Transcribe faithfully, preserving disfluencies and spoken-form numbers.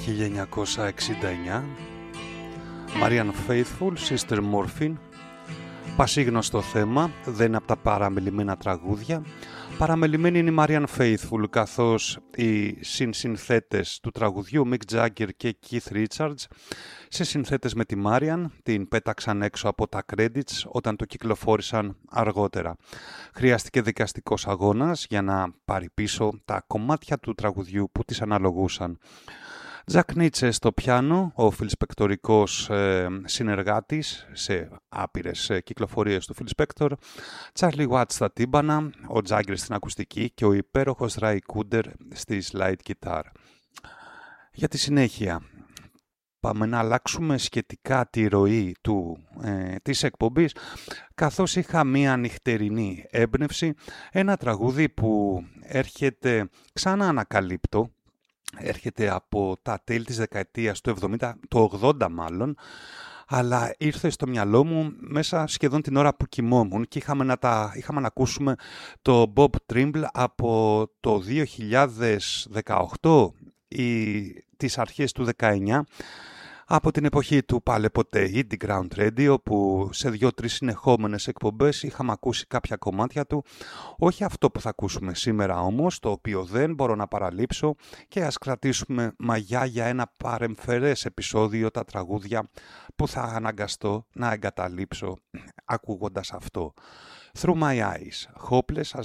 χίλια εννιακόσια εξήντα εννιά, Marianne Faithfull, Sister Morphine. Πασίγνωστο θέμα, δεν είναι από τα παραμελημένα τραγούδια. Παραμελημένη είναι η Marianne Faithfull, καθώς οι συνσυνθέτες του τραγουδιού Mick Jagger και Keith Richards σε συνθέτες με τη Marianne την πέταξαν έξω από τα credits όταν το κυκλοφόρησαν αργότερα. Χρειάστηκε δικαστικός αγώνας για να πάρει πίσω τα κομμάτια του τραγουδιού που τις αναλογούσαν. Jack Nitzsche στο πιάνο, ο φιλσπεκτορικός ε, συνεργάτης σε άπειρες ε, κυκλοφορίες του Phil Spector, Charlie Watts στα τύμπανα, ο Jagger στην ακουστική και ο υπέροχος Ray Cooder στη slide guitar. Για τη συνέχεια, πάμε να αλλάξουμε σχετικά τη ροή του, ε, της εκπομπής, καθώς είχα μία νυχτερινή έμπνευση, ένα τραγούδι που έρχεται, ξανά ανακαλύπτω, έρχεται από τα τέλη της δεκαετίας του εβδομήντα, το ογδόντα μάλλον, αλλά ήρθε στο μυαλό μου μέσα σχεδόν την ώρα που κοιμόμουν και είχαμε να, τα, είχαμε να ακούσουμε το Bob Trimble από το δύο χιλιάδες δεκαοκτώ ή τις αρχές του δεκαεννιά, από την εποχή του πάλε ποτέ Indie Ground Radio, που σε δύο-τρεις συνεχόμενες εκπομπές είχαμε ακούσει κάποια κομμάτια του. Όχι αυτό που θα ακούσουμε σήμερα όμως, το οποίο δεν μπορώ να παραλείψω, και ας κρατήσουμε μαγιά για ένα παρεμφερές επεισόδιο, τα τραγούδια που θα αναγκαστώ να εγκαταλείψω ακούγοντας αυτό. Through My Eyes, Hopeless as